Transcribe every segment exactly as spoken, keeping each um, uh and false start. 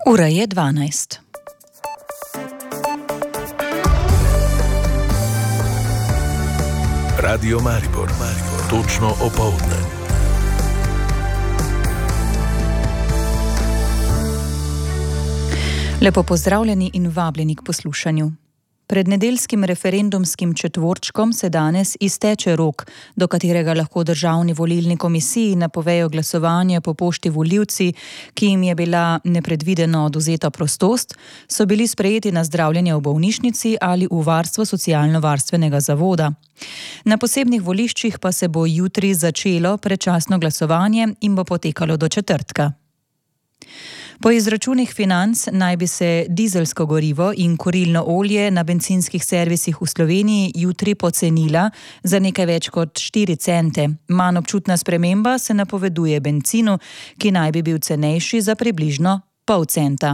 Ura je dvanajst. Radio Maribor, Maribor. Točno opoldne. Lepo pozdravljeni in vabljeni k poslušanju. Pred nedeljskim referendumskim četvorčkom se danes izteče rok, do katerega lahko državni volilni komisiji napovejo glasovanje po pošti volivci, ki jim je bila nepredvideno odvzeta prostost, so bili sprejeti na zdravljenje v bolnišnici ali v varstvo socialno-varstvenega zavoda. Na posebnih voliščih pa se bo jutri začelo predčasno glasovanje in bo potekalo do četrtka. Po izračunih Financ naj bi se dizelsko gorivo in kurilno olje na bencinskih servisih v Sloveniji jutri pocenila za nekaj več kot štiri cente. Manj občutna sprememba se napoveduje bencinu, ki naj bi bil cenejši za približno pol centa.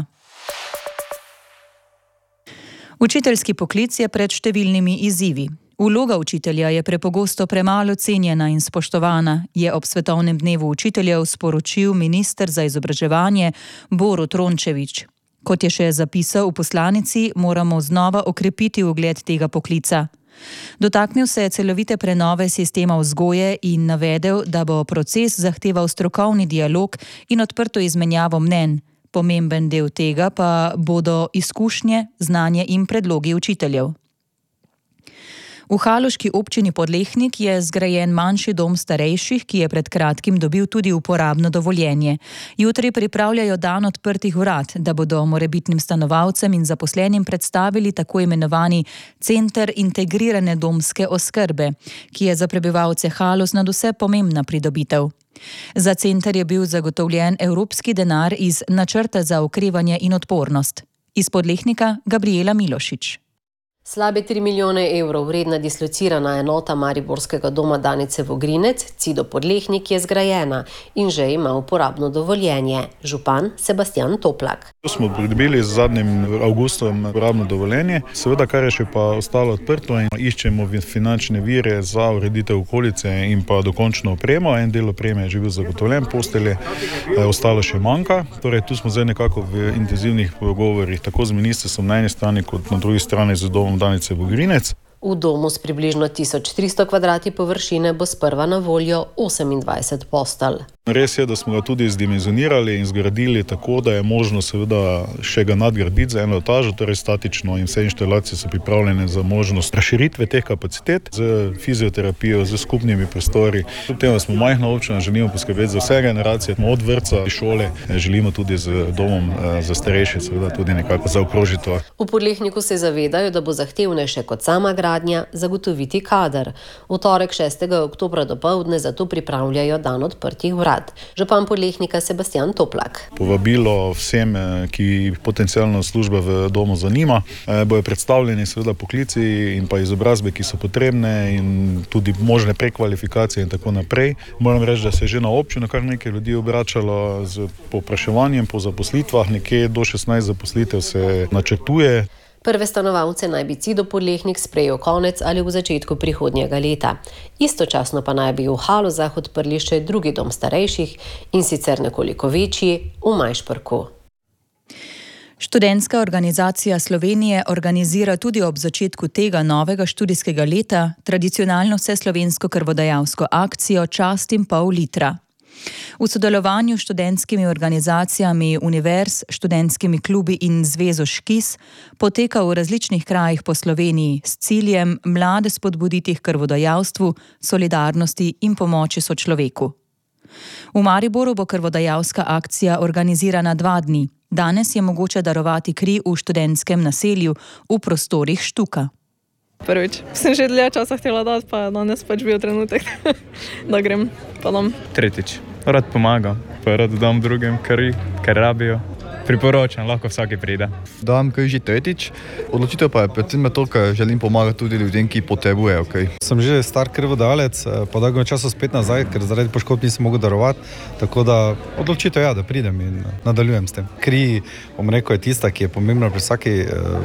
Učiteljski poklic je pred številnimi izzivi. Vloga učitelja je prepogosto premalo cenjena in spoštovana, je ob svetovnem dnevu učiteljev sporočil minister za izobraževanje Borut Rončević. Kot je še zapisal v poslanici, moramo znova okrepiti ugled tega poklica. Dotaknil se je celovite prenove sistema vzgoje in navedel, da bo proces zahteval strokovni dialog in odprto izmenjavo mnenj. Pomemben del tega pa bodo izkušnje, znanje in predlogi učiteljev. V haloški občini Podlehnik je zgrajen manjši dom starejših, ki je pred kratkim dobil tudi uporabno dovoljenje. Jutri pripravljajo dan odprtih vrat, da bodo morebitnim stanovalcem in zaposlenim predstavili tako imenovani center integrirane domske oskrbe, ki je za prebivalce Haloz nadvse pomembna pridobitev. Za center je bil zagotovljen evropski denar iz načrta za okrevanje in odpornost. Iz Podlehnika Gabriela Milošič. Slabe tri milijone evrov vredna dislocirana enota mariborskega doma Danice Vogrinec, Cido Podlehnik, je zgrajena in že ima uporabno dovoljenje. Župan Sebastian Toplak. Smo pridobili z zadnjim avgustom uporabno dovoljenje, seveda kar je še pa ostalo odprto in iščemo finančne vire za ureditev okolice in pa dokončno opremo. En del opreme je že bil zagotovljen, postelje ostalo še manjka. Torej tu smo zdaj nekako v intenzivnih pogovorih tako z ministrstvom na eni strani kot na drugi strani z domom Danice Vogrinec. V domu s približno tisoč tristo kvadrati površine bo sprva na voljo osemindvajset postelj. Res je, da smo ga tudi zdimenzionirali in zgradili tako, da je možno seveda še ga nadgraditi za eno etažo, torej statično, in vse inštalacije so pripravljene za možnost razširitve teh kapacitet z fizioterapijo, z skupnimi prostori. Kljub temu smo majhna občina, želimo poskrbeti za vse generacije, od vrtca do šole, želimo tudi z domom za starejše seveda tudi nekako zaokrožiti to. V Podlehniku se zavedajo, da bo zahtevnejše kot sama gradnja zagotoviti kader. V torek šestega oktobra dopoldne zato pripravljajo dan odprtih vrat. Župan Podlehnika Sebastian Toplak. Povabilo vsem, ki potencialno služba v domu zanima, bojo predstavljeni seveda poklici in pa izobrazbe, ki so potrebne in tudi možne prekvalifikacije in tako naprej. Moram reči, da se je že na občino kar nekaj ljudi obračalo z povpraševanjem po zaposlitvah, nekje do šestnajst zaposlitev se načrtuje. Prve stanovalce naj bi Cido Podlehnik sprejel konec ali v začetku prihodnjega leta. Istočasno pa naj bi v Halozah odprli še drugi dom starejših in sicer nekoliko večji v Majšperku. Študentska organizacija Slovenije organizira tudi ob začetku tega novega študijskega leta tradicionalno vseslovensko krvodajalsko akcijo Čast in pol litra. V sodelovanju s študentskimi organizacijami univerz, študentskimi klubi in zvezo Škis poteka v različnih krajih po Sloveniji s ciljem mlade spodbuditi k krvodajalstvu, solidarnosti in pomoči sočloveku. V Mariboru bo krvodajalska akcija organizirana dva dni. Danes je mogoče darovati kri v študentskem naselju v prostorih Štuka. Prvič. Sem že dlje časa htjela dati, pa danes pač bil trenutek, da grem pa dam. Tretjič. Rad pomagam, pa rad dam drugim, kar, kar rabijo. Priporočam, lahko vsaki pride. Dam kaj že tretjič. Odločitev pa je predvsem to, ker želim pomagati tudi ljudem, ki potrebujejo. Okay. Sem že star krvodajalec, pa dolgo časa spet nazaj, ker zaradi poškodb nisem mogel darovati. Tako da odločitev je, ja, da pridem in nadaljujem s tem. Kri, bom rekel, je tista, ki je pomembna pri vsaki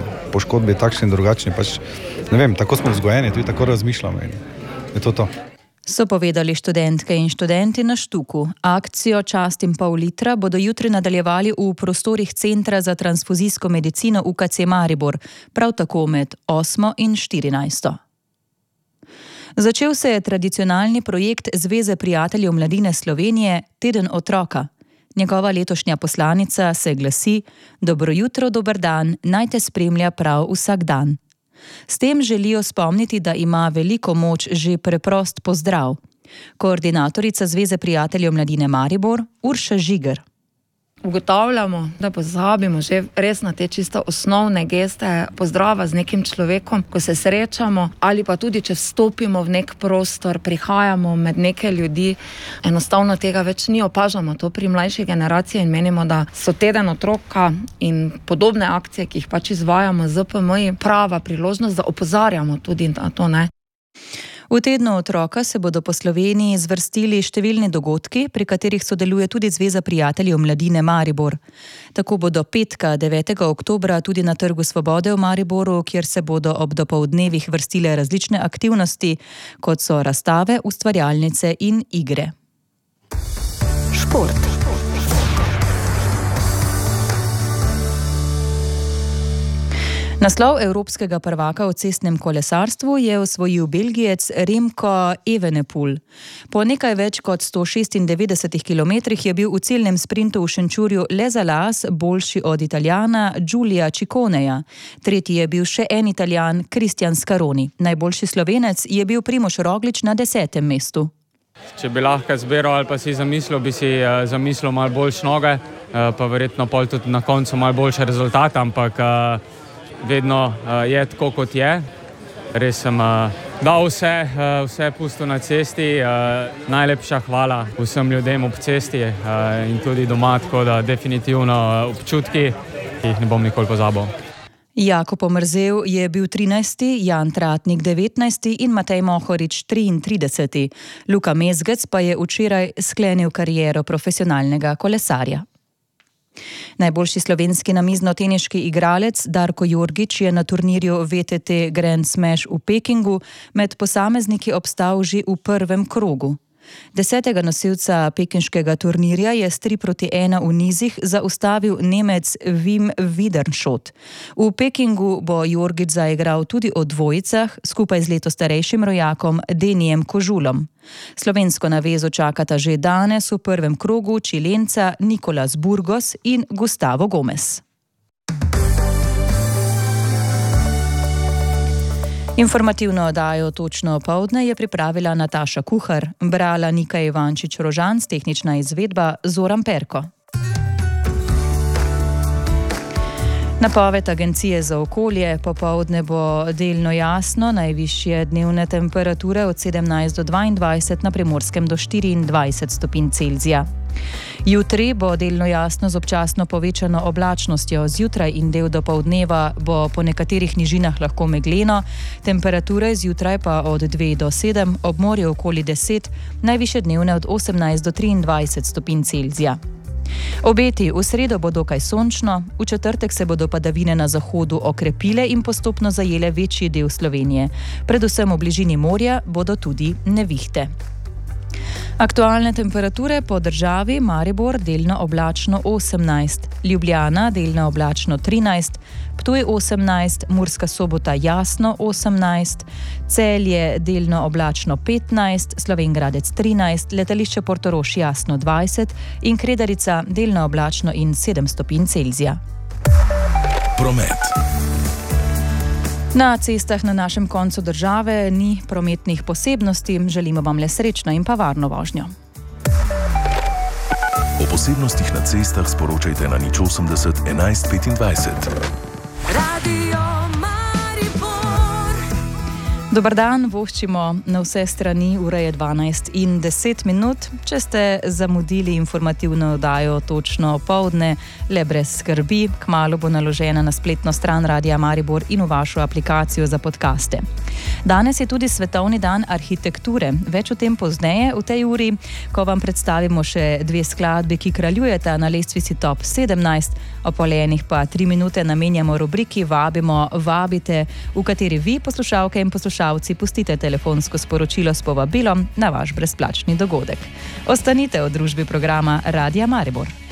poškodbi, takšni in drugačni. Pač, ne vem, tako smo vzgojeni, tudi tako razmišljamo in je to to. So povedali študentke in študenti na Štuku. Akcijo Čast in pol litra bodo jutri nadaljevali v prostorih Centra za transfuzijsko medicino U K C Maribor, prav tako med osmo in štirinajsto. Začel se je tradicionalni projekt Zveze prijateljev mladine Slovenije Teden otroka. Njegova letošnja poslanica se glasi: Dobro jutro, dober dan, naj te spremlja prav vsak dan. S tem želijo spomniti, da ima veliko moč že preprost pozdrav. Koordinatorica Zveze prijateljev mladine Maribor, Urša Žiger. Ugotavljamo, da pozabimo že res na te čisto osnovne geste pozdrava z nekim človekom, ko se srečamo, ali pa tudi, če vstopimo v nek prostor, prihajamo med neke ljudi, enostavno tega več ni, opažamo to pri mlajši generaciji in menimo, da so Teden otroka in podobne akcije, ki jih pač izvajamo z P M-ji, prava priložnost, da opozarjamo tudi na to, ne. V Tednu otroka se bodo po Sloveniji zvrstili številni dogodki, pri katerih sodeluje tudi Zveza prijateljev mladine Maribor. Tako bodo petka, devetega oktobra, tudi na Trgu Svobode v Mariboru, kjer se bodo ob dopoldnevih vrstile različne aktivnosti, kot so razstave, ustvarjalnice in igre. Šport. Naslov evropskega prvaka v cestnem kolesarstvu je osvojil Belgijec Remco Evenepoel. Po nekaj več kot sto šestindevetdesetih kilometrih je bil v ciljnem sprintu v Šenčurju le za las boljši od Italijana Giulia Cicconeja. Tretji je bil še en Italijan, Christian Scaroni. Najboljši Slovenec je bil Primož Roglič na desetem mestu. Če bi lahko zbiral ali pa si zamislil, bi si uh, zamislil malo boljše noge, uh, pa verjetno pol tudi na koncu malo boljše rezultate, ampak uh, vedno uh, je tako, kot je. Res sem uh, dal vse, uh, vse pustil na cesti. Uh, najlepša hvala vsem ljudem ob cesti uh, in tudi doma, tako da definitivno uh, občutki, ki jih ne bom nikoli pozabil. Jakob Omerzel je bil trinajsti, Jan Tratnik devetnajsti in Matej Mohorič triintrideseti. Luka Mezgec pa je včeraj sklenil kariero profesionalnega kolesarja. Najboljši slovenski namiznoteniški igralec Darko Jorgič je na turnirju V T T Grand Smash v Pekingu med posamezniki obstal že v prvem krogu. Desetega nosilca pekinškega turnirja je s tri proti ena v nizih zaustavil Nemec Wim Widerschot. V Pekingu bo Jorgič zaigral tudi o dvojicah skupaj z leto starejšim rojakom Denijem Kožulom. Slovensko navezo čakata že danes v prvem krogu Čilenca Nicolas Burgos in Gustavo Gomez. Informativno oddajo Točno opoldne je pripravila Nataša Kuhar, brala Nika Ivančič-Rožanc, tehnična izvedba Zoran Perko. Napoved Agencije za okolje: popoldne bo delno jasno, najvišje dnevne temperature od sedemnajst do dvaindvajset, na Primorskem do štiriindvajset stopinj Celzija. Jutri bo delno jasno z občasno povečano oblačnostjo, zjutraj in del dopoldneva bo po nekaterih nižinah lahko megleno, temperature zjutraj pa od dve do sedem, ob morju okoli deset, najvišje dnevne od osemnajst do triindvajset stopinj Celzija. Obeti: v sredo bo dokaj sončno, v četrtek se bodo padavine na zahodu okrepile in postopno zajele večji del Slovenije. Predvsem v bližini morja bodo tudi nevihte. Aktualne temperature po državi: Maribor delno oblačno osemnajst, Ljubljana delno oblačno trinajst, Ptuj osemnajst, Murska Sobota jasno osemnajst, Celje delno oblačno petnajst, Slovenj Gradec trinajst, letališče Portorož jasno dvajset in Kredarica delno oblačno in sedem stopinj Celzija. Promet. Na cestah na našem koncu države ni prometnih posebnosti, želimo vam le srečno in pa varno vožnjo. O posebnostih na cestah sporočajte na nič osemdeset enajst petindvajset. Radio Maribor. Dobar dan, voščimo na vse strani, ura je dvanajst in deset minut. Če ste zamudili informativno oddajo Točno opoldne, le brez skrbi, kmalu bo naložena na spletno stran Radia Maribor in v vašo aplikacijo za podcaste. Danes je tudi svetovni dan arhitekture. Več o tem pozneje v tej uri, ko vam predstavimo še dve skladbi, ki kraljujeta na lestvici top sedemnajst, o pol enih pa tri minute namenjamo rubriki Vabimo, vabite, v kateri vi, poslušalke in poslušalke, poslušalci pustite telefonsko sporočilo s povabilom na vaš brezplačni dogodek. Ostanite v družbi programa Radia Maribor.